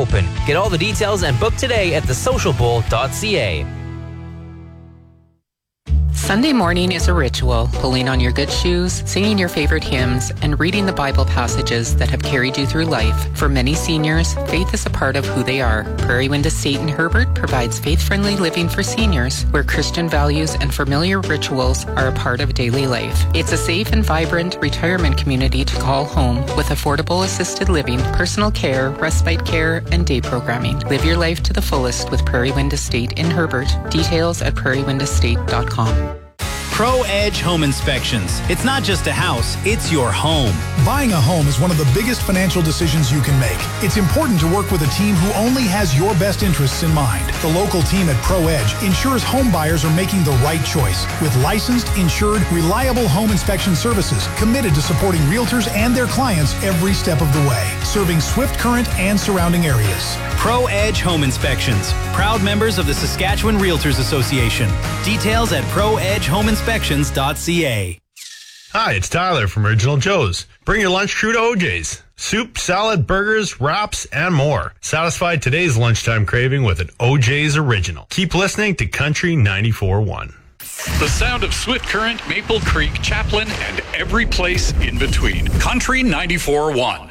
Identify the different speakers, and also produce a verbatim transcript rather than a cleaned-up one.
Speaker 1: open. Get all the details and book today at the social bowl dot c a.
Speaker 2: Sunday morning is a ritual, pulling on your good shoes, singing your favorite hymns, and reading the Bible passages that have carried you through life. For many seniors, faith is a part of who they are. Prairie Wind Estate in Herbert provides faith-friendly living for seniors, where Christian values and familiar rituals are a part of daily life. It's a safe and vibrant retirement community to call home with affordable assisted living, personal care, respite care, and day programming. Live your life to the fullest with Prairie Wind Estate in Herbert. Details at prairie wind estate dot com.
Speaker 3: Pro Edge Home Inspections. It's not just a house, it's your home.
Speaker 4: Buying a home is one of the biggest financial decisions you can make. It's important to work with a team who only has your best interests in mind. The local team at Pro Edge ensures home buyers are making the right choice with licensed, insured, reliable home inspection services committed to supporting realtors and their clients every step of the way, serving Swift Current and surrounding areas.
Speaker 3: Pro Edge Home Inspections. Proud members of the Saskatchewan Realtors Association. Details at pro edge home inspections dot c a.
Speaker 5: Hi, it's Tyler from Original Joe's. Bring your lunch crew to O J's. Soup, salad, burgers, wraps, and more. Satisfy today's lunchtime craving with an O J's Original. Keep listening to Country ninety-four point one.
Speaker 6: The sound of Swift Current, Maple Creek, Chaplin, and every place in between. Country ninety-four point one.